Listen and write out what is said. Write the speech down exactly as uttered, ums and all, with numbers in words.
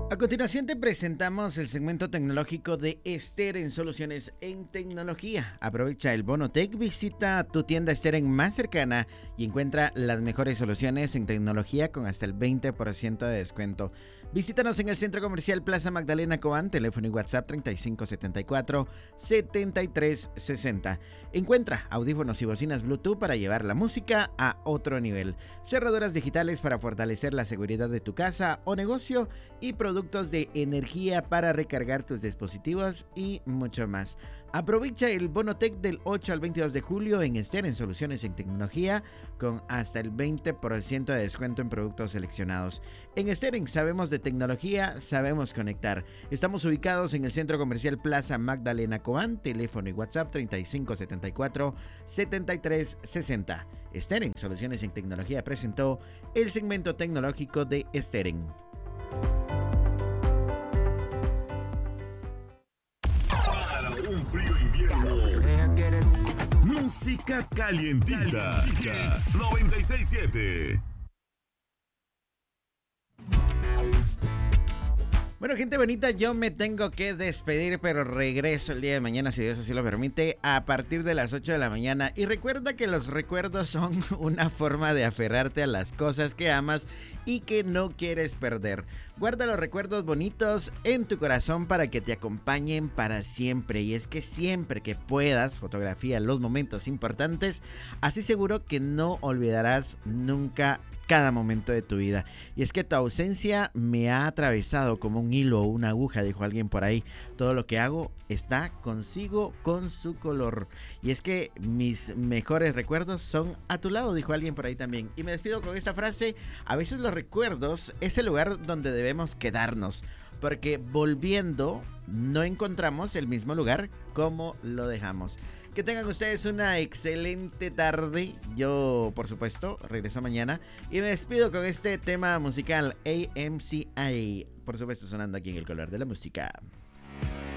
A continuación te presentamos el segmento tecnológico de Esther en Soluciones en Tecnología. Aprovecha el Bono Tech, visita tu tienda Esther más cercana y encuentra las mejores soluciones en tecnología con hasta el veinte por ciento de descuento. Visítanos en el Centro Comercial Plaza Magdalena Cobán, teléfono y WhatsApp treinta y cinco setenta y cuatro setenta y tres sesenta. Encuentra audífonos y bocinas Bluetooth para llevar la música a otro nivel, cerraduras digitales para fortalecer la seguridad de tu casa o negocio y productos de energía para recargar tus dispositivos y mucho más. Aprovecha el Bonotec del ocho al veintidós de julio en Esther en Soluciones en Tecnología con hasta el veinte por ciento de descuento en productos seleccionados. En Esther sabemos de tecnología, sabemos conectar. Estamos ubicados en el Centro Comercial Plaza Magdalena Cobán, teléfono y WhatsApp treinta y cinco setenta y cuatro setenta y tres sesenta. Esther en Soluciones en Tecnología presentó el segmento tecnológico de Esteren. Un frío invierno. Música calientita. noventa y seis punto siete. Bueno, gente bonita, yo me tengo que despedir, pero regreso el día de mañana, si Dios así lo permite, a partir de las ocho de la mañana. Y recuerda que los recuerdos son una forma de aferrarte a las cosas que amas y que no quieres perder. Guarda los recuerdos bonitos en tu corazón para que te acompañen para siempre. Y es que siempre que puedas, fotografía los momentos importantes, así seguro que no olvidarás nunca cada momento de tu vida. Y es que tu ausencia me ha atravesado como un hilo o una aguja, dijo alguien por ahí. Todo lo que hago está consigo con su color. Y es que mis mejores recuerdos son a tu lado, dijo alguien por ahí también. Y me despido con esta frase: a veces los recuerdos es el lugar donde debemos quedarnos, porque volviendo no encontramos el mismo lugar como lo dejamos. Que tengan ustedes una excelente tarde. Yo, por supuesto, regreso mañana y me despido con este tema musical A M C A, por supuesto sonando aquí en El Color de la Música.